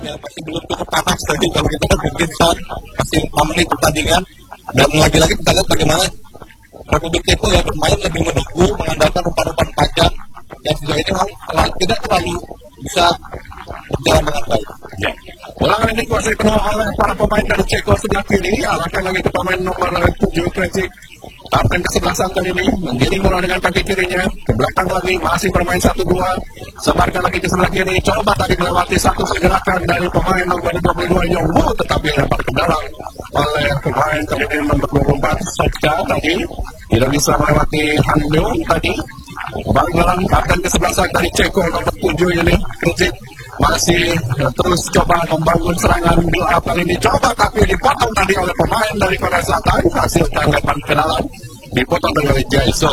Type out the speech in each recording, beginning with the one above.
Ya, masih belum cukup panas tadi kalau kita mungkin masih 5 menit pertandingan, dan lagi-lagi kita lihat bagaimana Republik Ceko ya bermain lebih menunggu, mengandalkan umpan-umpan panjang yang sejauh ini tidak terlalu bisa berjalan dengan baik. Ya. Bola ini kuasai penuh oleh para pemain dari Ceko sebelah kiri, arahkan lagi ke pemain nomor 7 Krecik. Kapten kesebelasan kali ini menggiring bola dengan kaki kirinya ke belakang lagi, masih bermain 1-2, sebarkan lagi ke sebelah kiri, coba tadi melewati satu gerakan dari pemain nomor 22 Yongwu, tetapi dapat ke dalam oleh pemain kali ini nomor 24 Sokka tadi, tidak bisa melewati Handong tadi. Banggalan kapten kesebelasan dari Ceko nomor 7 ini Krecik masih terus coba membangun serangan bola kali ini, coba tapi dipotong tadi oleh pemain dari Korea Selatan, hasil tanggapan ke dalam dipotong dari Jaiso.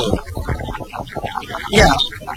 Ya,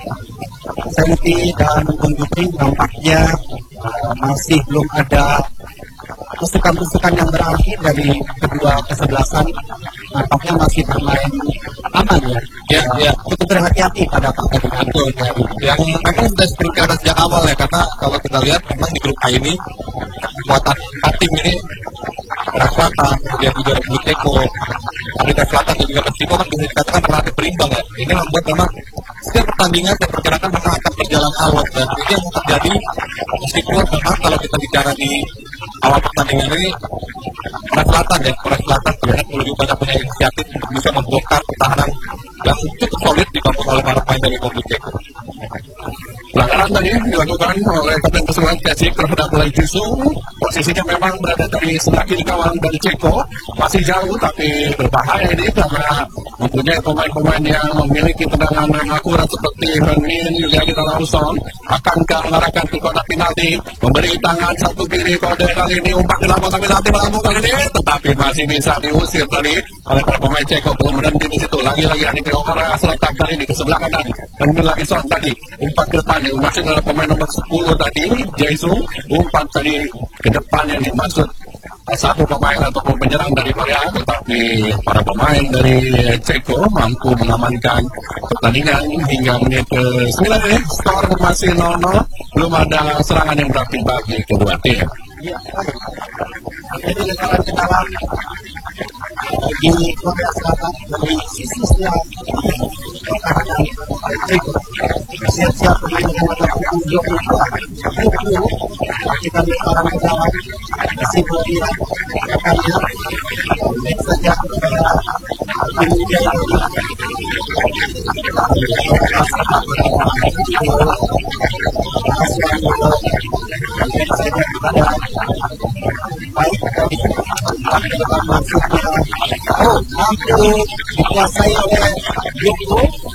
Senti dan Bungkuti nampaknya masih belum ada tusukan-tusukan yang berakhir dari kedua kesebelasan, nampaknya masih bermain aman ya. Ya. Cukup berhati-hati pada pertandingan itu. Yang memang sudah seperti sejak awal ya, karena kalau kita lihat memang di grup A ini kekuatan 4 tim ini Korea Selatan, kemudian juga Republik Ceko, Afrika Selatan dan juga Meksiko kan bisa dikatakan relatif berimbang ya. Ini membuat memang setiap pertandingan saya perkirakan memang akan berjalan alot, dan ini yang terjadi meskipun memang kalau kita bicara di awal pertandingan ini Korea Selatan terlihat lebih banyak punya inisiatif untuk bisa membongkar pertahanan yang cukup solid dibangun oleh para pemain dari Republik Ceko. Pelanggaran tadi dilakukan oleh kapten kesebelasan Krecik terhadap Laijisu. Posisinya memang berada dari sebelah kiri kawan dari Ceko, masih jauh tapi berbahaya ini karena mempunyai pemain-pemain yang memiliki tendangan yang akurat seperti Hermin juga kita Lawson. Akankah mengarahkan ke kotak penalti, memberi tangan satu kiri, kode kali ini umpan ke dalam kotak penalti melambung kali ini, tetapi masih bisa diusir tadi oleh para pemain Ceko. Belum berhenti di situ, lagi-lagi ada ke Korea Selatan kali ini ke sebelah kanan. Hermin lagi son tadi umpan ke depan, masih adalah pemain nomor 10 tadi Jaisu, umpan tadi ke depan yang dimaksud satu pemain ataupun penyerang dari Korea, tetapi para pemain dari Ceko mampu mengamankan pertandingan hingga menit ke-9 ini. Skor masih 0-0, belum ada serangan yang berakhir bagi kedua tim. Jadi negara ke dalam di Korea Selatan dari sisi sebelah pertahanan Ceko siap-siap dengan pukul 22 kita di para negarawan masih berlihat akannya baik saja kemudian mampu dikuasai oleh Yoko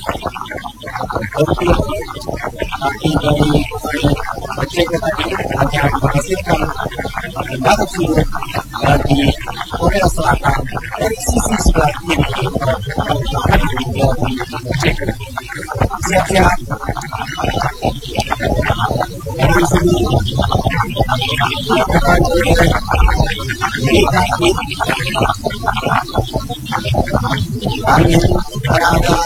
tapi dari Ceko tadi hanya menghasilkan tendangan sulit bagi Korea Selatan dari sisi sebelah kiri Ceko. Siap-siap dari sini akan dikaki angin berada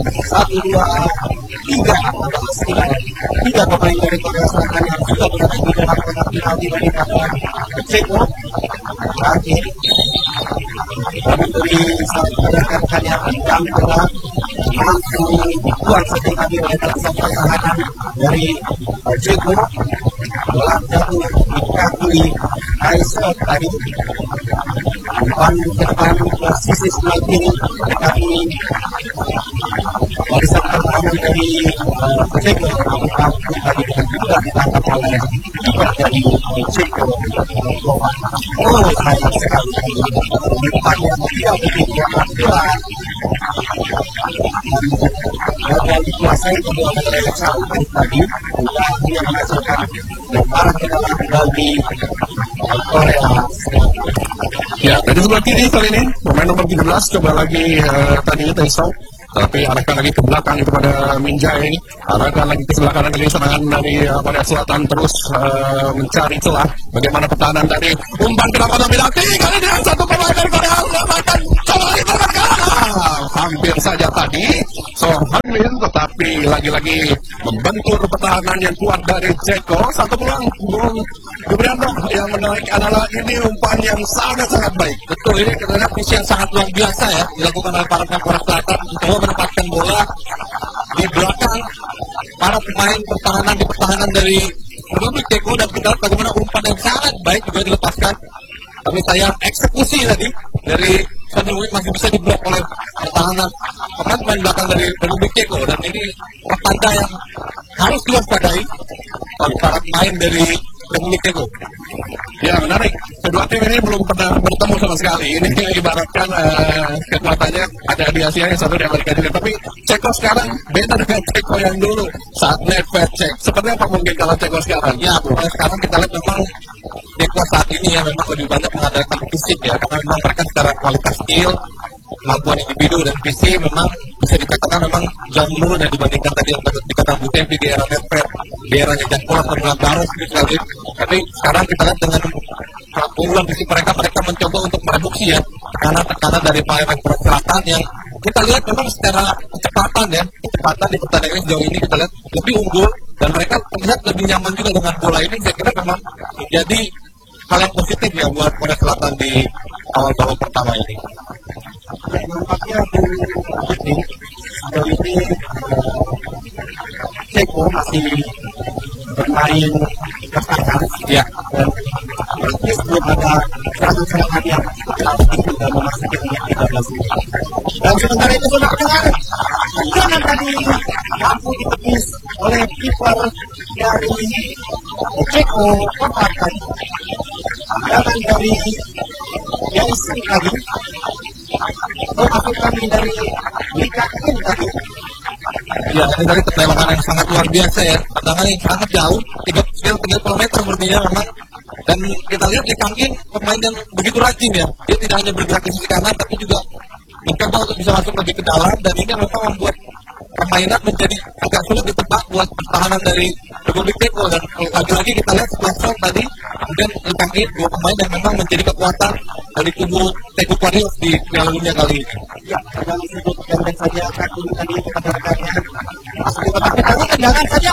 1, 2, 3 pemain dari Korea Selatan yang sudah berada di dalam kotak penalti dari kapten Ceko. Terakhir memberi satu gerakan yang kencang telah mampu dibuat satu kali oleh barisan pertahanan dari Ceko. Bola jatuh di kaki Aisyah tadi. Umpan ke depan ke sisi sebelah kiri, tetapi barisan pertahanan dari Ceko mampu tadi dengan mudah ditangkap oleh kiper dari Ceko. Sayang sekali umpan yang tidak begitu akurat dan dikuasai kedua negara Saudi tadi, bukan dia menghasilkan lemparan ke dalam bagi Korea. Ya, dari sebelah kiri kali ini pemain nomor 17 coba lagi tadi Taisau, tapi arahkan lagi ke belakang kepada Minjai, arahkan lagi ke sebelah kanan dari serangan dari Korea Selatan terus mencari celah bagaimana pertahanan dari umpan ke dalam penalti kali ini satu pemain dari Korea Selatan coba lagi hampir saja tadi Song Han-min, tetapi lagi-lagi membentur pertahanan yang kuat dari Ceko. Satu peluang Gubrianto, yang menarik adalah ini umpan yang sangat-sangat baik. Betul, ini karena visi yang sangat luar biasa ya dilakukan oleh para pemain Korea Selatan mencoba menempatkan bola di belakang para pemain pertahanan di pertahanan dari Republik Ceko, dan kita lihat bagaimana umpan yang sangat baik juga dilepaskan. Tapi sayang eksekusi tadi dari Son Heung-min masih bisa diblok oleh pertahanan pemain belakang dari Republik Ceko, dan ini pertanda yang harus diwaspadai oleh para pemain dari Republik Ceko. Ya, menarik. Kedua tim ini belum pernah bertemu sama sekali. Ini ibaratkan kekuatannya ada di Asia, yang satu di Amerika juga. Tapi Ceko sekarang beda dengan Ceko yang dulu saat Nedved cek. Seperti apa mungkin kalau Ceko sekarang? Ya, sekarang kita lihat memang Ceko saat ini ya memang lebih banyak mengandalkan fisik ya, karena memang mereka secara kualitas skill, kemampuan individu dan fisik memang bisa dikatakan memang jauh menurun ya dibandingkan tadi yang dikatakan Bu Tempi di era Nedved, di era Jan Kolas dan Baros gitu. Tapi sekarang kita lihat dengan keunggulan fisik mereka mencoba untuk mereduksi ya tekanan dari pemain Korea Selatan yang kita lihat memang secara kecepatan di pertandingan sejauh ini kita lihat lebih unggul, dan mereka terlihat lebih nyaman juga dengan bola ini. Saya kira memang menjadi hal yang positif ya buat Korea Selatan di awal babak pertama ini. Nampaknya sejauh ini Ceko masih bermain bertahan Ya, dan praktis belum ada serangan yang sudah memasuki menit 13 ini. Dan sementara itu sudah dengar tendangan tadi mampu ditepis oleh kiper dari Ceko Kotak tadi. Tendangan dari Yasin tadi memasukkan dari Likakin tadi. ya, ini dari tembakan yang sangat luar biasa ya, tendangan yang sangat jauh, 30 meter sepertinya memang. Dan kita lihat di Kangin pemain yang begitu rajin ya, dia tidak hanya bergerak ke sisi kanan tapi juga mencoba untuk bisa masuk lebih ke dalam, dan ini memang membuat permainan menjadi agak sulit ditebak buat pertahanan dari Republik Ceko. Dan lagi-lagi kita lihat setelah Son tadi, kemudian Kangin dua pemain yang memang menjadi kekuatan dari kubu Ceko Warriors di Piala Dunia kali ini. Ya, dalam sudut pendek saja kaki tadi kepada rekannya masuk di kotak penalti, tendangan saja.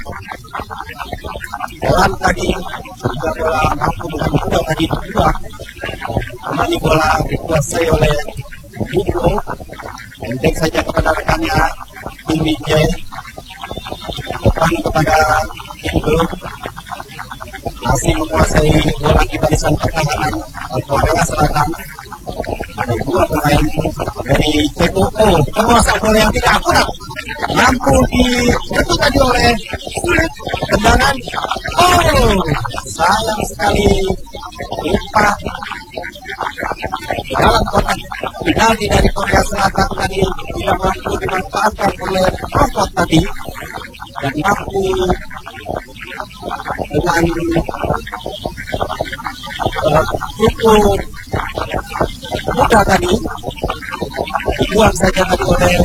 Bola tadi juga bola mampu dengan mudah tadi berdua. Kembali bola dikuasai oleh Hugo, pendek saja kepada rekannya Tinggi J, depan kepada Hugo, masih menguasai bola di barisan pertahanan Korea Selatan. Ada dua pemain dari Ceko, penguasaan bola yang tidak akurat, mampu dibentuk tadi oleh tendangan. Sayang sekali lupa dalam kotak penalti dari Korea Selatan tadi tidak mampu dimanfaatkan oleh Rokot tadi, dan mampu dengan cukup mudah tadi dibuang saja tadi oleh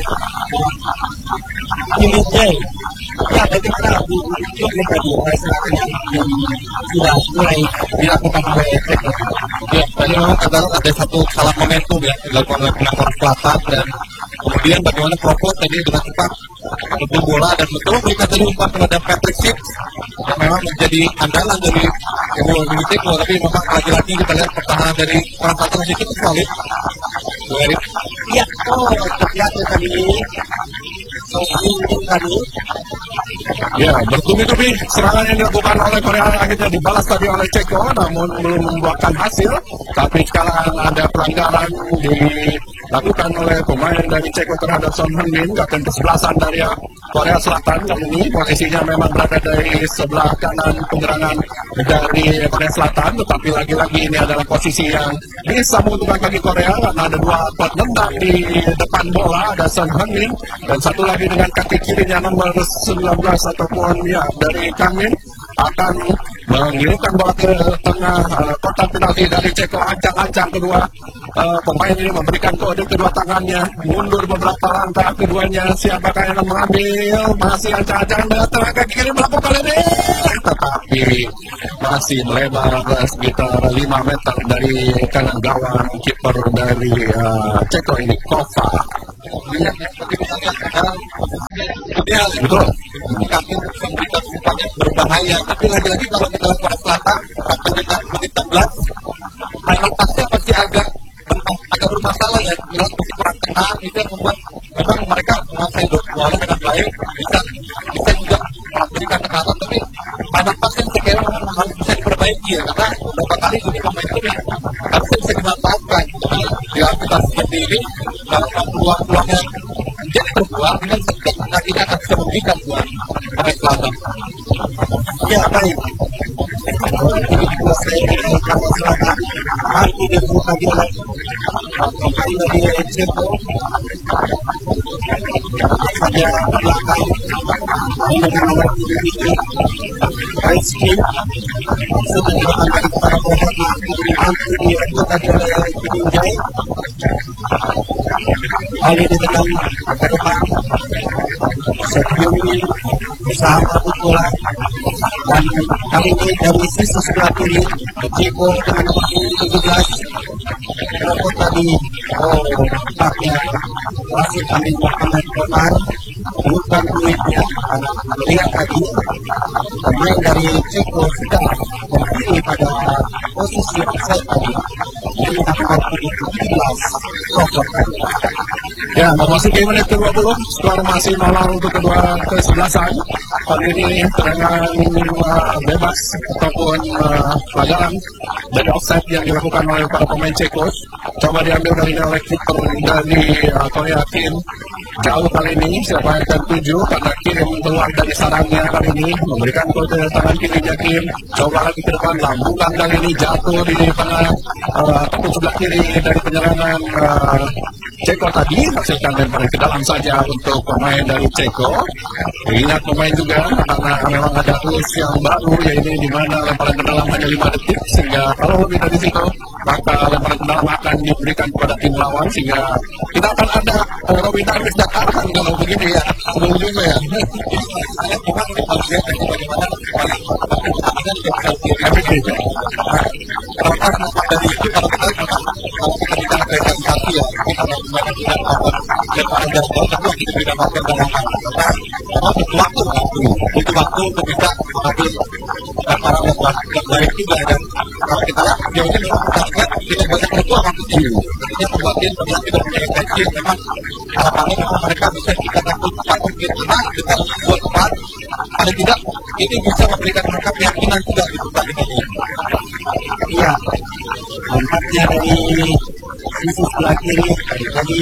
Tinggi J. Ya, bagaimana Bu Jokowi tadi Selatan yang sudah mulai dilakukan oleh Ceko? Ya, tadi memang ada satu salah momentum ya dilakukan oleh pemain Korea Selatan, dan kemudian bagaimana Prokop tadi dengan cepat menyentuh bola dan betul memberikan tadi umpan terhadap Patrick Schick yang memang menjadi andalan dari Republik Ceko. Tapi memang lagi-lagi kita lihat pertahanan dari Korea Selatan masih cukup solid. Ya, terlihat tadi tadi. Ya, bertubi-tubi serangan yang dilakukan oleh Korea akhirnya dibalas tadi oleh Ceko, namun belum membuahkan hasil. Tapi sekarang ada pelanggaran dilakukan oleh pemain dari Ceko terhadap Son Heung-min, kapten kesebelasan dari Korea Selatan. Dan ini posisinya memang berada dari sebelah kanan penyerangan dari Korea Selatan, tetapi lagi-lagi ini adalah posisi yang bisa menguntungkan bagi Korea karena ada dua penendang di depan bola, ada Son Heung-min dan satu lagi dengan kaki kirinya nomor 19 ataupun ya dari Kangin akan mengirimkan bola ke tengah kotak penalti dari Ceko. Ancang-ancang kedua pemain ini memberikan kode kedua tangannya, mundur beberapa langkah keduanya. Siapakah yang akan mengambil? Masih ancang-ancang datang kaki kiri melakukan ini, tetapi masih melebar sekitar 5 meter dari kanan gawang kiper dari Ceko ini, Kova. Betul. Kaki memberikan umpan berbahaya. Tapi lagi-lagi kalau kita lihat Korea Selatan sampai menit 16 final pass-nya masih agak bermasalah ya, jelas masih kurang tenang, itu yang membuat memang mereka menguasai bola dengan baik, bisa juga memberikan tekanan, tapi final pass-nya saya kira memang harus bisa diperbaiki ya, karena beberapa kali ini pemain ini harusnya bisa dimanfaatkan. Jadi di aktivitas seperti ini, dalam peluang-peluang yang menjadi berbuah dengan setiap nantinya akan bisa memberikan buat Korea Selatan. Ya, baik. Ini dikuasai oleh Korea Selatan. Nanti dibuka oleh pemain dari Ceko. Pada belakang ini nomor 7 Rizky sudah dilakukan kepada pemain nanti direbut tadi oleh Pinjai. Kali ditekan ke depan sebelum ini bersama bola dan kali ini dari sisi sebelah kiri Ceko dengan nomor 17 Robot tadi tempatnya masih kami melakukan korban bukan duitnya karena melihat tadi pemain dari Ceko sudah berdiri pada posisi offside tadi yang mendapatkan menit 17 Robot tadi. Ya, memasuki menit ke-20, skor masih 0 untuk kedua kesebelasan. Kali ini tendangan bebas ataupun pelanggaran dari offside yang dilakukan oleh para pemain Ceko. Coba diambil dari oleh kiper dari Korea Kim. Jauh kali ini siapa yang akan tuju karena Kim keluar dari sarangnya kali ini memberikan gol ke tangan kirinya Kim. Coba lagi ke depan, lambungan kali ini jatuh di tengah ataupun sebelah kiri dari penyerangan Ceko tadi, hasilkan lemparan ke dalam saja untuk pemain dari Ceko. Ingat pemain juga karena memang ada rules yang baru yaitu di mana lemparan ke dalam hanya 5 detik, sehingga kalau lebih dari situ maka lemparan ke dalam akan diberikan kepada tim lawan, sehingga kita akan ada Robin Darwis dan Arhan kalau begini ya, sebelum juga ya. Memang ini bagian dari bagaimana dari itu kalau kita bicara realisasi ya, kalau gimana kita lemparan dari bawah tapi kita berikan waktu dalam memang butuh waktu untuk bisa mengambil lemparan yang baik juga. Dan kalau kita lihat jauhnya memang kita lihat tidak banyak berbuah waktunya, artinya pembagian memang tidak punya intensi. Memang harapannya memang mereka bisa kita takut cepat mungkin karena kita buat cepat paling tidak ini bisa memberikan mereka keyakinan juga di pertandingan ini. Iya, lompatnya dari sisi sebelah kiri tadi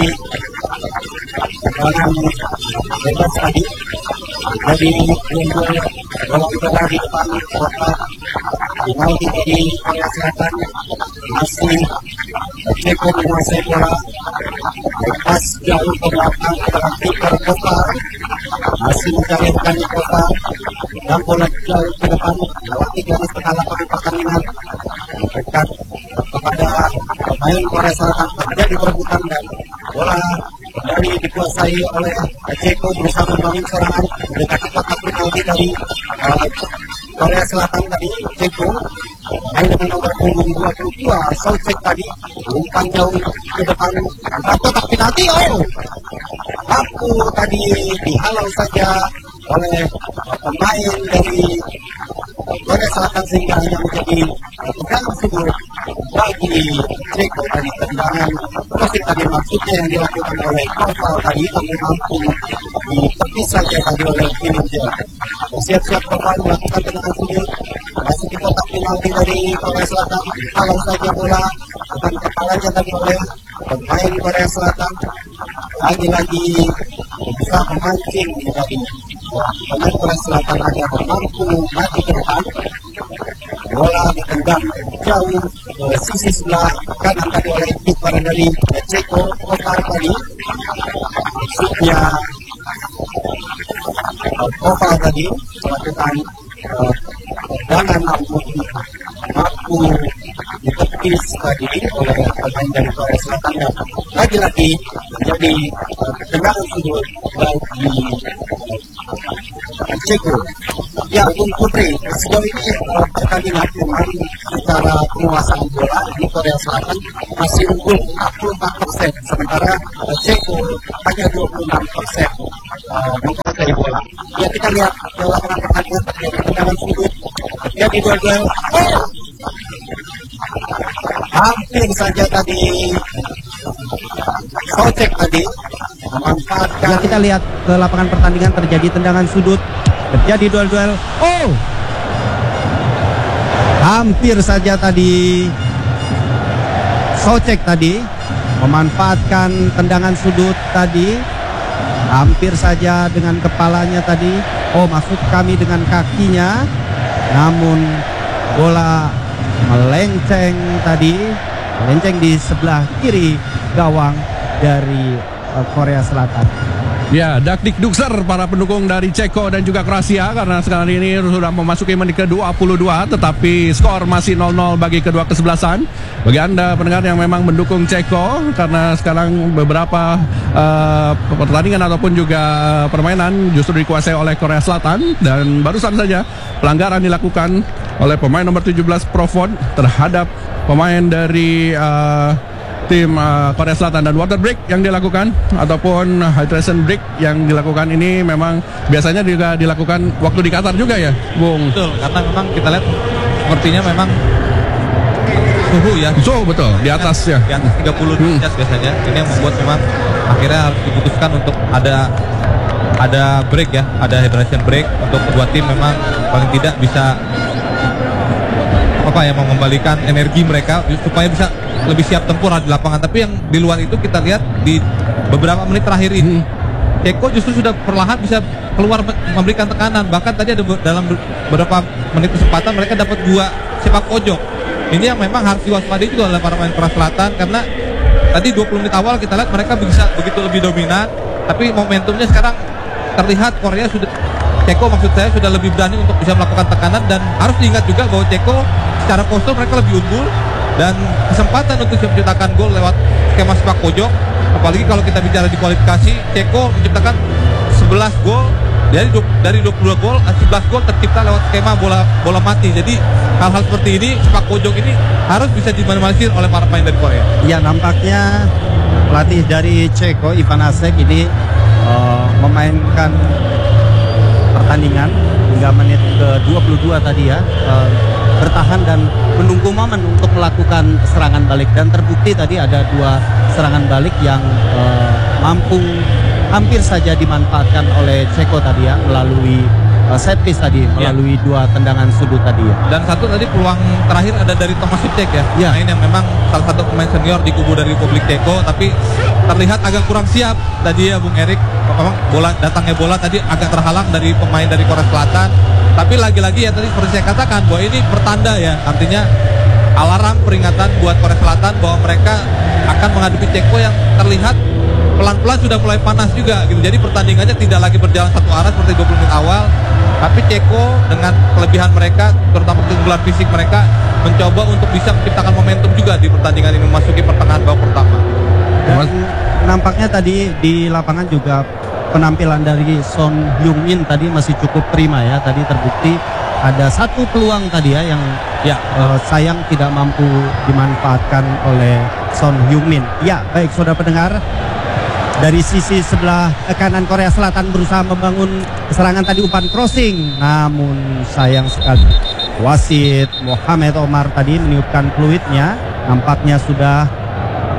orang bebas tadi dari unggul kalau kita di depan kota penalti dari Korea Selatan masih Ceko menguasai bola lepas jauh ke belakang para kiper kota masih mencarikan kota dan bola jauh ke depan melewati garis tengah lapangan pertandingan dekat kepada pemain Korea Selatan terjadi perebutan dan bola dari dikuasai oleh Ceko berusaha membangun serangan mendekati kotak penalti dari Korea Selatan tadi. Ceko main dengan nomor punggung 22 Soucek tadi umpan jauh ke depan kotak penalti. Aku tadi dihalau saja oleh pemain dari Korea Selatan sehingga hanya menjadi pegangan sudut bagi Ceko tadi. Tendangan posisi tadi maksudnya yang dilakukan oleh Koval tadi tapi mampu ditepis saja tadi oleh Pinjai. Siap-siap Koval melakukan tendangan sudut masuk di kotak penalti dari Korea Selatan. Kalau saja bola akan kepalanya tadi oleh pemain Korea Selatan lagi-lagi bisa memancing tadi pemain Korea Selatan ada mampu maju ke depan. Bola ditendang jauh ke sisi sebelah kanan tadi oleh kiper dari Ceko Kovar tadi. Maksudnya Kovar tadi melakukan tendangan mampu ditepis tadi oleh pemain dari Korea Selatan dan lagi-lagi menjadi tendangan sudut bagi Ceko. Ya, Bung Putri, sejauh ini pertandingan kemarin secara penguasaan bola di Korea Selatan masih unggul 44%, sementara Ceko hanya 26%. menguasai bola. Ya kita lihat lapangan pertandingan terjadi tendangan sudut, terjadi duel. Hampir saja tadi Socek tadi memanfaatkan. Ya, kita lihat ke lapangan pertandingan terjadi tendangan sudut, terjadi duel-duel. Oh, hampir saja tadi Socek tadi memanfaatkan tendangan sudut tadi, hampir saja dengan kepalanya tadi. Oh, maksud kami dengan kakinya, namun bola melenceng tadi, melenceng di sebelah kiri gawang dari Korea Selatan. Ya, dakdikdukser para pendukung dari Ceko dan juga Kroasia karena sekarang ini sudah memasuki menit ke-22, tetapi skor masih 0-0 bagi kedua kesebelasan. Bagi Anda pendengar yang memang mendukung Ceko, karena sekarang beberapa pertandingan ataupun juga permainan justru dikuasai oleh Korea Selatan, dan barusan saja pelanggaran dilakukan oleh pemain nomor 17 Provod terhadap pemain dari tim Korea Selatan, dan water break yang dilakukan ataupun hydration break yang dilakukan ini memang biasanya juga dilakukan waktu di Qatar juga ya, Bung? Betul, karena memang kita lihat sepertinya memang suhu ya. So, betul, di atas ya. Di atas 30 derajat biasanya. Ini yang membuat memang akhirnya harus diputuskan untuk ada break ya, ada hydration break untuk kedua tim, memang paling tidak bisa mengembalikan energi mereka supaya bisa lebih siap tempur di lapangan. Tapi yang di luar itu kita lihat di beberapa menit terakhir ini Ceko justru sudah perlahan bisa keluar memberikan tekanan. Bahkan tadi ada dalam beberapa menit kesempatan mereka dapat 2 sepak pojok. Ini yang memang harus diwaspadai juga oleh para pemain Korea Selatan, karena tadi 20 menit awal kita lihat mereka bisa begitu lebih dominan, tapi momentumnya sekarang terlihat Korea Ceko maksud saya sudah lebih berani untuk bisa melakukan tekanan. Dan harus diingat juga bahwa Ceko secara postur mereka lebih unggul, dan kesempatan untuk menciptakan gol lewat skema sepak pojok, apalagi kalau kita bicara di kualifikasi, Ceko menciptakan 11 gol dari 22 gol, 11 gol tercipta lewat skema bola mati. Jadi hal-hal seperti ini, sepak pojok ini harus bisa diminimalisir oleh para pemain dari Korea. Ya, nampaknya pelatih dari Ceko, Ivan Asek ini memainkan pertandingan hingga menit ke-22 tadi ya, bertahan dan menunggu momen untuk melakukan serangan balik, dan terbukti tadi ada 2 serangan balik yang mampu hampir saja dimanfaatkan oleh Ceko tadi ya, melalui set piece tadi, melalui 2 tendangan sudut tadi ya. Dan satu tadi peluang terakhir ada dari Thomas Sucek ya, pemain yang memang salah satu pemain senior di kubu dari Republik Ceko, tapi terlihat agak kurang siap tadi ya Bung Erik. Memang datangnya bola tadi agak terhalang dari pemain dari Korea Selatan. Tapi lagi-lagi ya tadi seperti saya katakan bahwa ini pertanda ya, artinya alarm peringatan buat Korea Selatan bahwa mereka akan menghadapi Ceko yang terlihat pelan-pelan sudah mulai panas juga gitu. Jadi pertandingannya tidak lagi berjalan satu arah seperti 20 menit awal, tapi Ceko dengan kelebihan mereka, terutama keunggulan fisik mereka, mencoba untuk bisa menciptakan momentum juga di pertandingan ini memasuki pertengahan babak pertama. Dan nampaknya tadi di lapangan juga penampilan dari Son Heung-min tadi masih cukup prima ya. Tadi terbukti ada 1 peluang tadi ya yang sayang tidak mampu dimanfaatkan oleh Son Heung-min. Ya, baik saudara pendengar, dari sisi sebelah kanan Korea Selatan berusaha membangun serangan tadi, umpan crossing, namun sayang sekali wasit Mohamed Omar tadi meniupkan fluidnya. Nampaknya sudah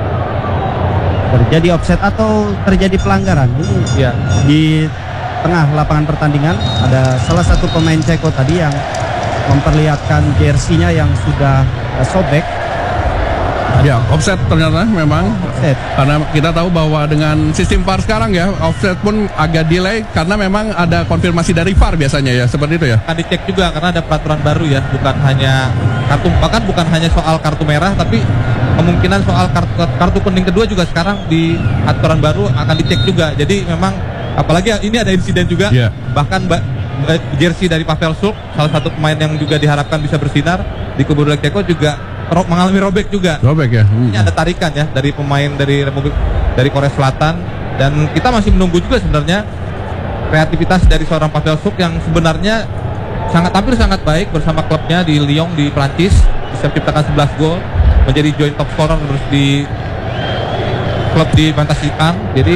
terjadi offset atau terjadi pelanggaran di tengah lapangan pertandingan. Ada salah satu pemain Ceko tadi yang memperlihatkan jersinya yang sudah sobek. Ya, offset ternyata memang. Offset. Karena kita tahu bahwa dengan sistem VAR sekarang ya, offset pun agak delay karena memang ada konfirmasi dari VAR biasanya ya, seperti itu ya. Akan dicek juga karena ada peraturan baru ya, bukan hanya bukan hanya soal kartu merah, tapi kemungkinan soal kartu kuning kedua juga sekarang di aturan baru akan dicek juga. Jadi memang apalagi ini ada insiden juga, bahkan jersey dari Pavel Sulk, salah satu pemain yang juga diharapkan bisa bersinar di kubu Ceko juga mengalami robek juga. Robek ya. Ini ada tarikan ya dari pemain dari Korea Selatan, dan kita masih menunggu juga sebenarnya kreativitas dari seorang Pavel Sulk yang sebenarnya tampil sangat baik bersama klubnya di Lyon di Prancis, bisa menciptakan 11 gol, menjadi joint top scorer terus di klub di Fantasy An. Jadi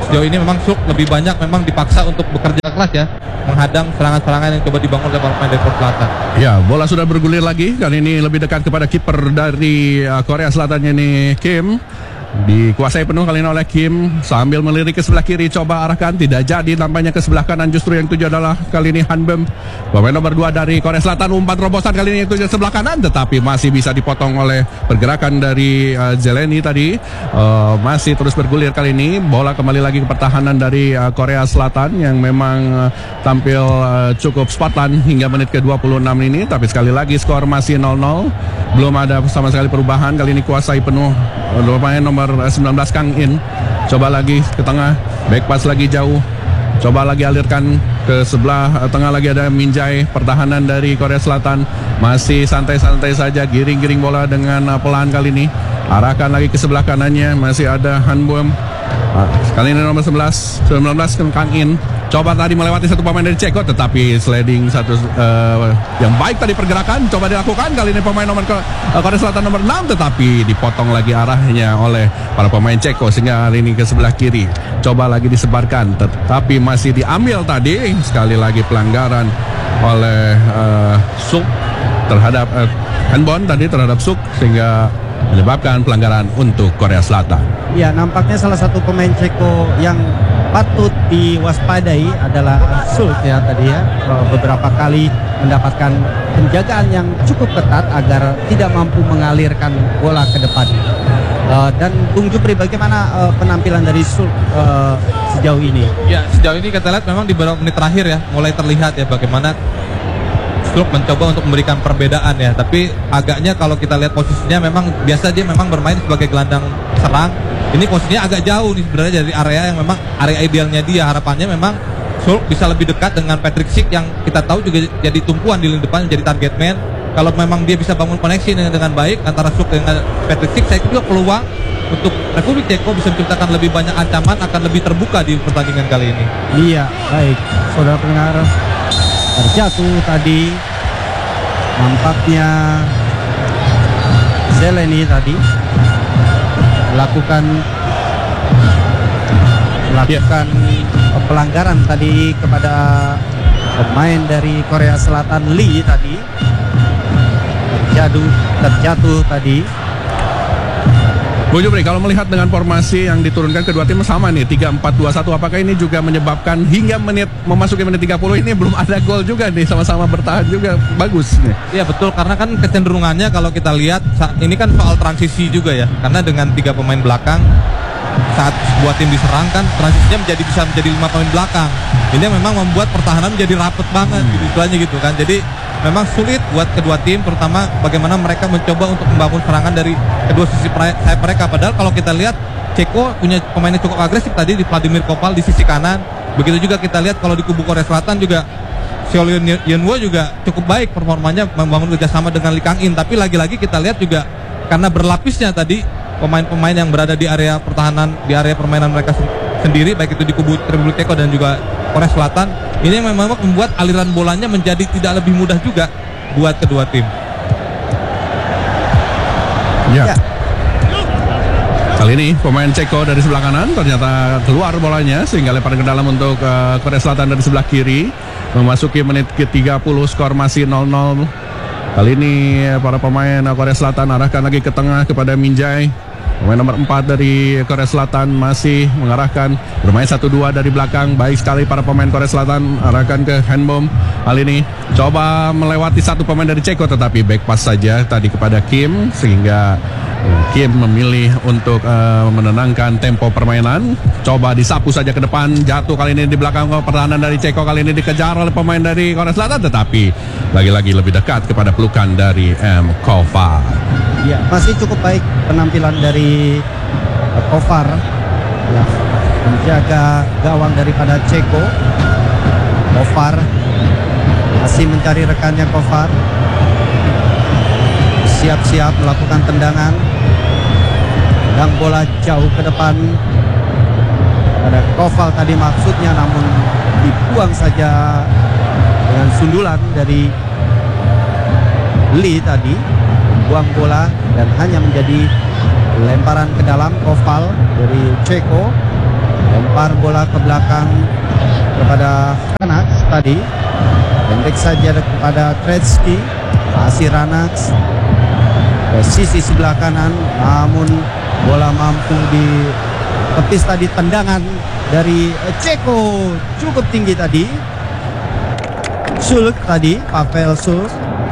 sejauh ini memang Sulk lebih banyak memang dipaksa untuk bekerja keras ya, menghadang serangan-serangan yang coba dibangun oleh pemain dari Korea Selatan. Ya, bola sudah bergulir lagi. Kali ini lebih dekat kepada kiper dari Korea Selatan ini, Kim. Dikuasai penuh kali ini oleh Kim sambil melirik ke sebelah kiri, coba arahkan, tidak jadi, nampaknya ke sebelah kanan. Justru yang tuju adalah kali ini Han Bum, pemain nomor 2 dari Korea Selatan. Umpan terobosan kali ini yang tuju sebelah kanan, tetapi masih bisa dipotong oleh pergerakan dari Zeleny tadi. Masih terus bergulir kali ini. Bola kembali lagi ke pertahanan dari Korea Selatan yang memang tampil cukup spartan hingga menit ke-26 ini. Tapi sekali lagi skor masih 0-0, belum ada sama sekali perubahan. Kali ini kuasai penuh pemain nomor 19 Kang In. Coba lagi ke tengah, back pass lagi jauh, coba lagi alirkan ke sebelah tengah. Lagi ada Minjai. Pertahanan dari Korea Selatan masih santai-santai saja, giring-giring bola dengan pelan kali ini. Arahkan lagi ke sebelah kanannya, masih ada Han Bum. Kali ini nomor 19 Kang In. Coba tadi melewati satu pemain dari Ceko, tetapi sliding satu yang baik tadi pergerakan coba dilakukan. Kali ini pemain nomor Korea Selatan nomor 6, tetapi dipotong lagi arahnya oleh para pemain Ceko sehingga hari ini ke sebelah kiri. Coba lagi disebarkan, tetapi masih diambil tadi. Sekali lagi pelanggaran oleh Suk terhadap handball tadi terhadap Suk, sehingga menyebabkan pelanggaran untuk Korea Selatan. Ya, nampaknya salah satu pemain Ceko yang patut diwaspadai adalah Sulk ya tadi ya. Beberapa kali mendapatkan penjagaan yang cukup ketat agar tidak mampu mengalirkan bola ke depan. Dan Bung Jupri, bagaimana penampilan dari Sulk sejauh ini? Ya, sejauh ini kita lihat memang di beberapa menit terakhir ya mulai terlihat ya bagaimana Sulk mencoba untuk memberikan perbedaan ya. Tapi agaknya kalau kita lihat posisinya memang biasa dia memang bermain sebagai gelandang serang. Ini posisinya agak jauh nih sebenarnya dari area yang memang area idealnya dia. Harapannya memang Sulk bisa lebih dekat dengan Patrick Schick yang kita tahu juga jadi tumpuan di lini depan, jadi target man. Kalau memang dia bisa bangun koneksi dengan baik antara Sulk dengan Patrick Schick, saya kira peluang untuk Republik Ceko bisa menciptakan lebih banyak ancaman, akan lebih terbuka di pertandingan kali ini. Iya, baik. Saudara pendengar, terjatuh tadi nampaknya Zeleny tadi melakukan pelanggaran tadi kepada pemain dari Korea Selatan, Lee tadi terjatuh tadi. Bu Jupri, kalau melihat dengan formasi yang diturunkan kedua tim sama nih 3-4-2-1, apakah ini juga menyebabkan hingga memasuki menit 30 ini belum ada gol juga nih, sama-sama bertahan juga bagus nih. Iya betul, karena kan kecenderungannya kalau kita lihat ini kan soal transisi juga ya, karena dengan 3 pemain belakang saat sebuah tim diserang kan transisinya bisa menjadi 5 pemain belakang. Ini memang membuat pertahanan menjadi rapet banget gitu, istilahnya gitu kan. Jadi memang sulit buat kedua tim, terutama bagaimana mereka mencoba untuk membangun serangan dari kedua sisi sayap mereka. Padahal kalau kita lihat Ceko punya pemainnya cukup agresif tadi di Vladimir Kopal di sisi kanan. Begitu juga kita lihat kalau di kubu Korea Selatan juga Seol Yeonwo juga cukup baik performanya membangun kerjasama dengan Lee Kang In. Tapi lagi-lagi kita lihat juga karena berlapisnya tadi pemain-pemain yang berada di area pertahanan, di area permainan mereka sendiri, baik itu di kubu Republik Ceko dan juga Korea Selatan, ini memang membuat aliran bolanya menjadi tidak lebih mudah juga buat kedua tim. Ya. Kali ini pemain Ceko dari sebelah kanan ternyata keluar bolanya sehingga lemparan ke dalam untuk Korea Selatan dari sebelah kiri. Memasuki menit ke-30, skor masih 0-0. Kali ini para pemain Korea Selatan arahkan lagi ke tengah kepada Minjai. Pemain nomor 4 dari Korea Selatan masih mengarahkan, bermain 1-2 dari belakang. Baik sekali para pemain Korea Selatan, arahkan ke Han Bum. Kali ini coba melewati satu pemain dari Ceko, tetapi back pass saja tadi kepada Kim, sehingga Kim memilih untuk menenangkan tempo permainan. Coba disapu saja ke depan, jatuh kali ini di belakang pertahanan dari Ceko. Kali ini dikejar oleh pemain dari Korea Selatan, tetapi lagi-lagi lebih dekat kepada pelukan dari M. Kovar. Ya, masih cukup baik penampilan dari Kovar ya, menjaga gawang daripada Ceko. Kovar masih mencari rekannya. Kovar siap-siap melakukan tendangan, tendang bola jauh ke depan. Ada Koval tadi maksudnya, namun dibuang saja dengan sundulan dari Lee tadi. Buang bola dan hanya menjadi lemparan ke dalam. Koval dari Ceko lempar bola ke belakang kepada Ranaks tadi, pendek saja kepada Kretsky, masih Ranaks ke sisi sebelah kanan, namun bola mampu ditepis tadi, tendangan dari Ceko cukup tinggi tadi. Suluk tadi, Pavel Suluk.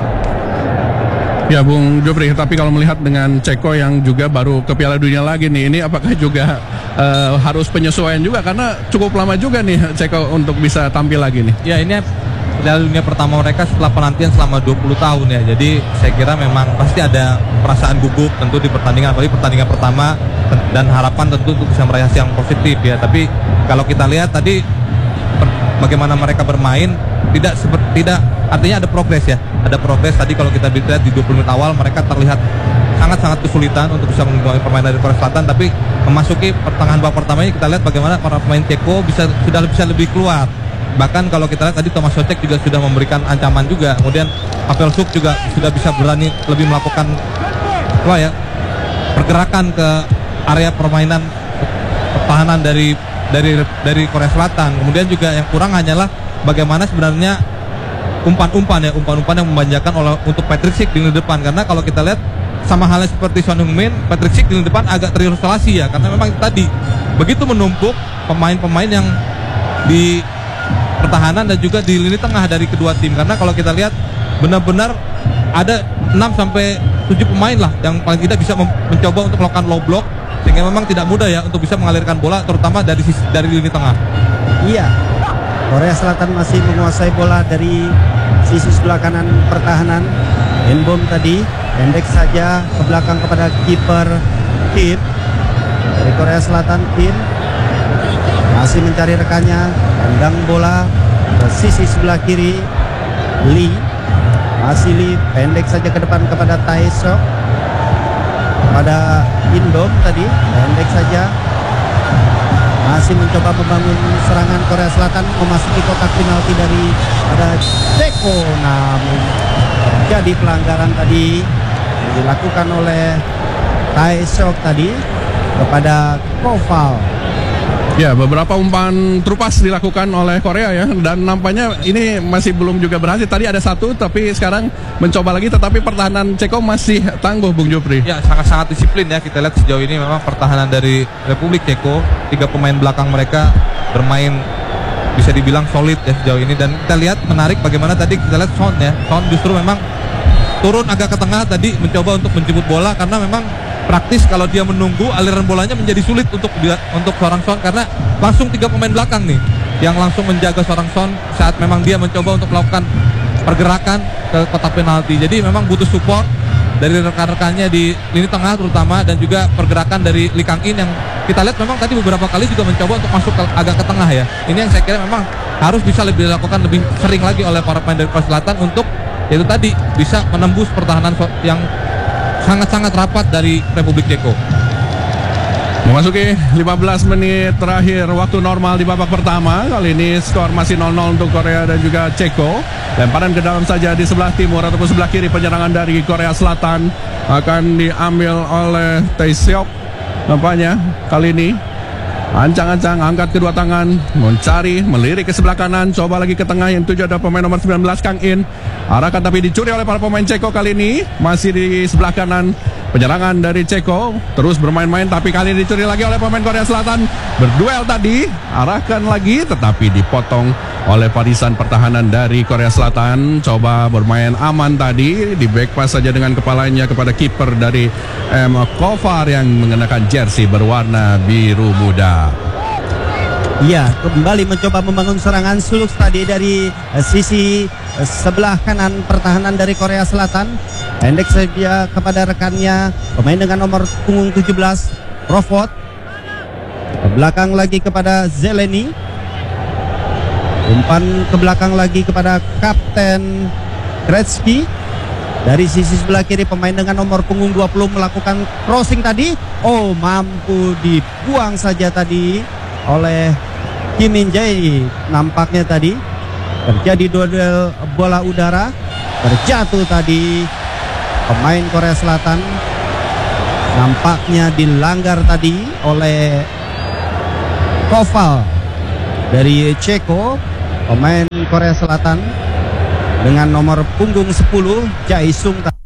Ya Bung Jopri, tapi kalau melihat dengan Ceko yang juga baru ke Piala Dunia lagi nih, ini apakah juga harus penyesuaian juga, karena cukup lama juga nih Ceko untuk bisa tampil lagi nih. Ya, ini Piala Dunia pertama mereka setelah penantian selama 20 tahun ya. Jadi saya kira memang pasti ada perasaan gugup tentu di pertandingan, apalagi pertandingan pertama, dan harapan tentu untuk bisa meraih hasil yang positif ya. Tapi kalau kita lihat tadi bagaimana mereka bermain, tidak artinya ada progres ya. Ada progres tadi kalau kita lihat di 20 menit awal mereka terlihat sangat-sangat kesulitan untuk bisa menguasai permainan dari Korea Selatan, tapi memasuki pertengahan babak pertama ini kita lihat bagaimana para pemain Ceko sudah bisa lebih keluar. Bahkan kalau kita lihat tadi Tomas Socek juga sudah memberikan ancaman juga. Kemudian Pavel Suk juga sudah bisa berani lebih melakukan pergerakan ke area permainan pertahanan dari Korea Selatan. Kemudian juga yang kurang hanyalah bagaimana sebenarnya umpan-umpan yang memanjakan untuk Patrick Schick di lini depan. Karena kalau kita lihat sama halnya seperti Son Heung-min, Patrick Schick di lini depan agak terisolasi ya, karena memang tadi begitu menumpuk pemain-pemain yang di pertahanan dan juga di lini tengah dari kedua tim. Karena kalau kita lihat benar-benar ada 6-7 pemain lah yang paling tidak bisa mencoba untuk melakukan low block, sehingga memang tidak mudah ya untuk bisa mengalirkan bola terutama dari lini tengah. Iya, Korea Selatan masih menguasai bola dari sisi sebelah kanan pertahanan. Enbom tadi pendek saja ke belakang kepada kiper Kim dari Korea Selatan. Kim masih mencari rekannya, tendang bola ke sisi sebelah kiri. Lee, masih Lee pendek saja ke depan kepada Taesok, kepada Indom tadi pendek saja, masih mencoba membangun serangan Korea Selatan memasuki kotak penalti dari ada Ceko, namun terjadi pelanggaran tadi yang dilakukan oleh Taesok tadi kepada Koval. Ya, beberapa umpan terupas dilakukan oleh Korea ya, dan nampaknya ini masih belum juga berhasil. Tadi ada satu, tapi sekarang mencoba lagi, tetapi pertahanan Ceko masih tangguh, Bung Jopri. Ya, sangat-sangat disiplin ya. Kita lihat sejauh ini memang pertahanan dari Republik Ceko, 3 pemain belakang mereka bermain bisa dibilang solid ya sejauh ini. Dan kita lihat menarik bagaimana tadi kita lihat Son ya. Son justru memang turun agak ke tengah tadi mencoba untuk menjemput bola, karena memang praktis kalau dia menunggu aliran bolanya menjadi sulit untuk seorang Son, karena langsung 3 pemain belakang nih yang langsung menjaga seorang Son saat memang dia mencoba untuk melakukan pergerakan ke kotak penalti. Jadi memang butuh support dari rekan-rekannya di lini tengah terutama, dan juga pergerakan dari Lee Kang-in yang kita lihat memang tadi beberapa kali juga mencoba untuk masuk agak ke tengah ya. Ini yang saya kira memang harus bisa lebih dilakukan lebih sering lagi oleh para pemain dari Korea Selatan untuk itu tadi bisa menembus pertahanan yang sangat-sangat rapat dari Republik Ceko. Memasuki 15 menit terakhir waktu normal di babak pertama. Kali ini skor masih 0-0 untuk Korea dan juga Ceko. Lemparan ke dalam saja di sebelah timur ataupun sebelah kiri. Penyerangan dari Korea Selatan akan diambil oleh Taesok. Nampaknya kali ini ancang-ancang, angkat kedua tangan, mencari, melirik ke sebelah kanan, coba lagi ke tengah, yang tujuh ada pemain nomor 19 Kang In. Arahkan tapi dicuri oleh para pemain Ceko kali ini. Masih di sebelah kanan, penyerangan dari Ceko terus bermain-main, tapi kali ini dicuri lagi oleh pemain Korea Selatan. Berduel tadi, arahkan lagi, tetapi dipotong oleh barisan pertahanan dari Korea Selatan. Coba bermain aman tadi, di back pass saja dengan kepalanya kepada kiper dari Kovar yang mengenakan jersey berwarna biru muda. Iya, kembali mencoba membangun serangan. Suluk tadi dari sisi sebelah kanan pertahanan dari Korea Selatan. Pendek saja kepada rekannya, pemain dengan nomor punggung 17 Profot. Ke belakang lagi kepada Zeleny. Umpan ke belakang lagi kepada Kapten Kretsky. Dari sisi sebelah kiri pemain dengan nomor punggung 20 melakukan crossing tadi. Oh, mampu dibuang saja tadi oleh Kim Min Jae. Nampaknya tadi terjadi duel bola udara, terjatuh tadi pemain Korea Selatan. Nampaknya dilanggar tadi oleh Koval dari Ceko, pemain Korea Selatan dengan nomor punggung 10 Jae Sung.